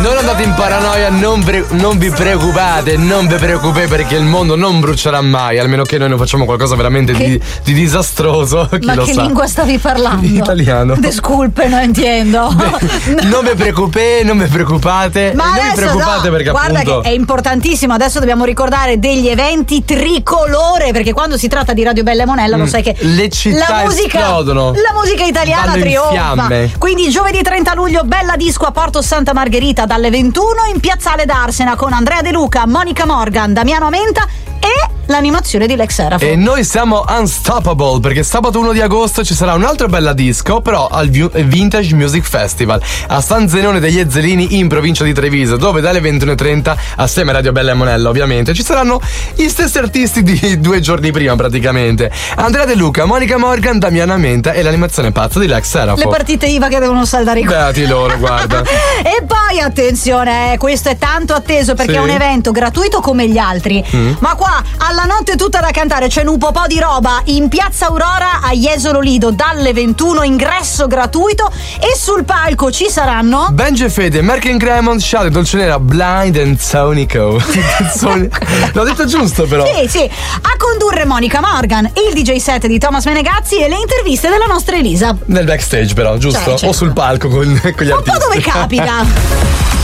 Non andate in paranoia, non vi preoccupate, non vi preoccupate perché il mondo non brucerà mai, almeno che noi non facciamo qualcosa veramente di disastroso. Chi Ma lo che sa? lingua stavi parlando? Italiano. Disculpe, non intendo. Non vi preoccupate, non vi preoccupate. Ma non vi adesso preoccupate perché guarda appunto che è importantissimo. Adesso dobbiamo ricordare degli eventi tricolore, perché quando si tratta di Radio Bella e Monella lo sai che le città esplodono. La musica italiana Vanno in trionfa. fiamme. Quindi giovedì 30 luglio Bella Disco a Porto Santa Margherita dalle 21 in Piazzale d'Arsena con Andrea De Luca, Monica Morgan, Damiano Amenta e l'animazione di Lex Serafo. E noi siamo unstoppable perché sabato 1 di agosto ci sarà un'altra Bella Disco, però al Vintage Music Festival a San Zenone degli Ezzelini in provincia di Treviso, dove dalle 21:30 assieme a Radio Bella e Monella ovviamente ci saranno gli stessi artisti di 2 giorni prima praticamente: Andrea De Luca, Monica Morgan, Damiano Amenta e l'animazione pazza di Lex Serafo. Le partite IVA che devono saldare i conti. Beati loro, guarda. E poi attenzione, questo è tanto atteso perché Sì. è un evento gratuito come gli altri, ma qua alla notte tutta da cantare c'è un po' di roba in Piazza Aurora a Jesolo Lido dalle 21, ingresso gratuito, e sul palco ci saranno Benji e Fede, Merkin Cremont, Shade, Dolcenera, Blind and Sonico. L'ho detto giusto però. sì, a condurre Monica Morgan, il DJ set di Thomas Menegazzi e le interviste della nostra Elisa. Nel backstage però, giusto? Certo. O sul palco con gli artisti. Un po' dove capita.